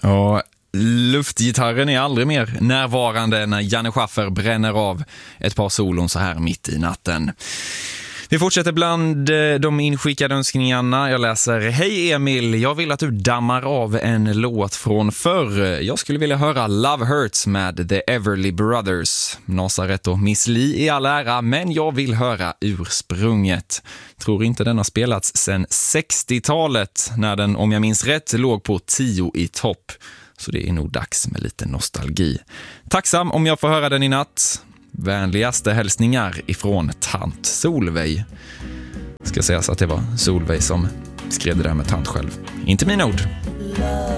Och luftgitarren är aldrig mer närvarande när Janne Schaffer bränner av ett par solon så här mitt i natten. Vi fortsätter bland de inskickade önskningarna. Jag läser: Hej Emil, jag vill att du dammar av en låt från förr. Jag skulle vilja höra Love Hurts med The Everly Brothers. Nazaret och Miss Li i all ära, men jag vill höra ursprunget. Tror inte den har spelats sedan 60-talet när den, om jag minns rätt, låg på 10 i topp. Så det är nog dags med lite nostalgi. Tacksam om jag får höra den i natt. Vänligaste hälsningar ifrån tant Solveig. Ska sägas att det var Solveig som skrev det där med tant själv. Inte mina ord.